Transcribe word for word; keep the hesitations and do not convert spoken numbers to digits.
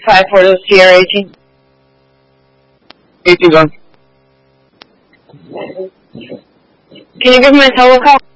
five for the C R eighteen. eighteen gun. Can you give me a telecom?